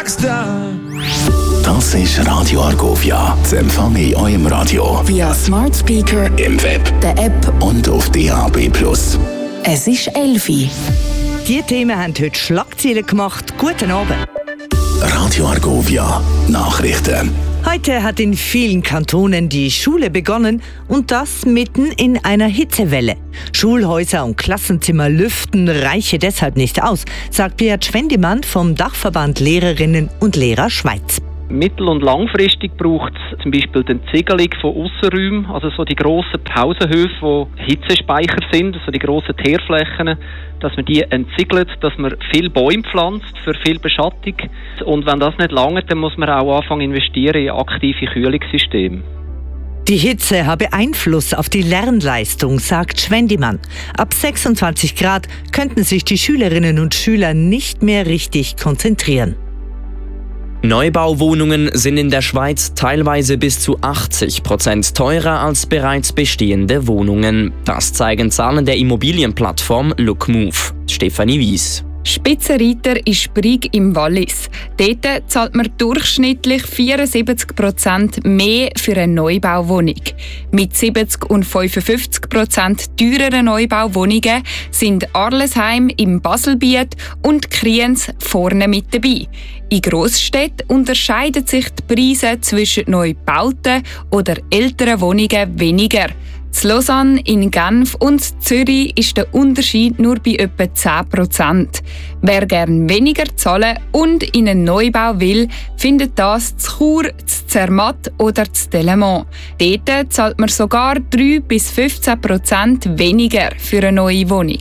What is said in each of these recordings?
Rockstar. Das ist Radio Argovia. Das Empfang in eurem Radio. Via Smart Speaker, im Web, der App und auf DAB+. Es ist 11 Uhr. Die Themen haben heute Schlagzeilen gemacht. Guten Abend. Radio Argovia. Nachrichten. Heute hat in vielen Kantonen die Schule begonnen und das mitten in einer Hitzewelle. Schulhäuser und Klassenzimmer lüften reiche deshalb nicht aus, sagt Beat Schwendimann vom Dachverband Lehrerinnen und Lehrer Schweiz. Mittel- und langfristig braucht es zum Beispiel die Entziegelung von Aussenräumen, also so die grossen Pausenhöfe, wo Hitzespeicher sind, also die grossen Teerflächen, dass man die entsiegelt, dass man viel Bäume pflanzt für viel Beschattung. Und wenn das nicht lange, dann muss man auch anfangen investieren in aktive Kühlungssysteme. Die Hitze habe Einfluss auf die Lernleistung, sagt Schwendimann. Ab 26 Grad könnten sich die Schülerinnen und Schüler nicht mehr richtig konzentrieren. Neubauwohnungen sind in der Schweiz teilweise bis zu 80% teurer als bereits bestehende Wohnungen. Das zeigen Zahlen der Immobilienplattform Lookmove. Stefanie Weiss. Spitzenreiter ist Brig im Wallis. Dort zahlt man durchschnittlich 74% mehr für eine Neubauwohnung. Mit 70% und 55% teureren Neubauwohnungen sind Arlesheim im Baselbiet und Kriens vorne mit dabei. In Grossstädten unterscheiden sich die Preise zwischen neu gebauten oder älteren Wohnungen weniger. In Lausanne, in Genf und in Zürich ist der Unterschied nur bei etwa 10%. Wer gerne weniger zahlen und in einen Neubau will, findet das zu Chur, zu Zermatt oder zu Delemont. Dort zahlt man sogar 3-15% weniger für eine neue Wohnung.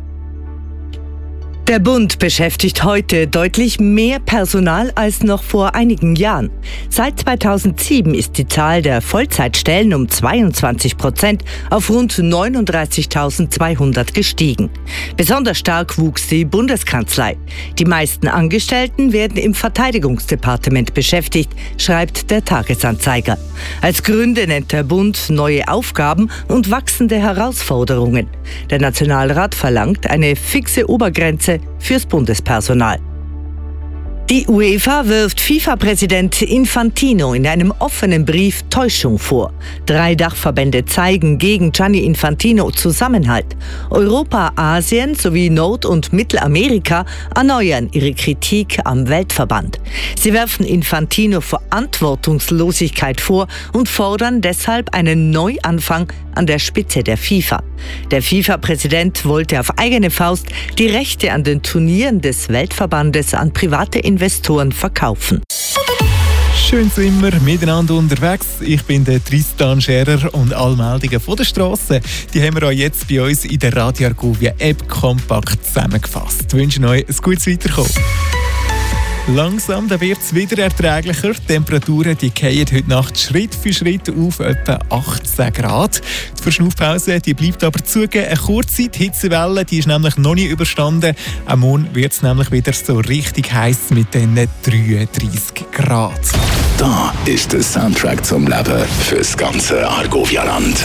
Der Bund beschäftigt heute deutlich mehr Personal als noch vor einigen Jahren. Seit 2007 ist die Zahl der Vollzeitstellen um 22% auf rund 39.200 gestiegen. Besonders stark wuchs die Bundeskanzlei. Die meisten Angestellten werden im Verteidigungsdepartement beschäftigt, schreibt der Tagesanzeiger. Als Gründe nennt der Bund neue Aufgaben und wachsende Herausforderungen. Der Nationalrat verlangt eine fixe Obergrenze fürs Bundespersonal. Die UEFA wirft FIFA-Präsident Infantino in einem offenen Brief Täuschung vor. 3 Dachverbände zeigen gegen Gianni Infantino Zusammenhalt. Europa, Asien sowie Nord- und Mittelamerika erneuern ihre Kritik am Weltverband. Sie werfen Infantino Verantwortungslosigkeit vor und fordern deshalb einen Neuanfang an der Spitze der FIFA. Der FIFA-Präsident wollte auf eigene Faust die Rechte an den Turnieren des Weltverbandes an private Investoren verkaufen. Schön sind wir miteinander unterwegs. Ich bin der Tristan Scherer und alle Meldungen von der Strasse, die haben wir euch jetzt bei uns in der Radio Argovia App kompakt zusammengefasst. Wir wünschen euch ein gutes Weiterkommen. Langsam wird es wieder erträglicher. Die Temperaturen die fallen heute Nacht Schritt für Schritt auf etwa 18 Grad. Die Verschnaufpause die bleibt aber zugegen eine kurze Hitzewelle, die ist nämlich noch nicht überstanden. Am Morgen wird es nämlich wieder so richtig heiß mit den 33 Grad. Da ist der Soundtrack zum Leben fürs ganze Argovia-Land.